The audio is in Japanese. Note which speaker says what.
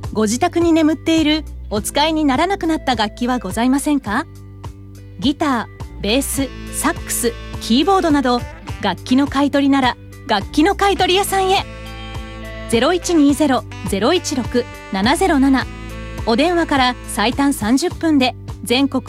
Speaker 1: ご自宅に眠っているお使いにならなくなった楽器はございませんか？ギター、ベース、サックス、キーボードなど楽器の買い取りなら楽器の買い取り屋さんへ。 0120-016-707 お電話から最短30分で全国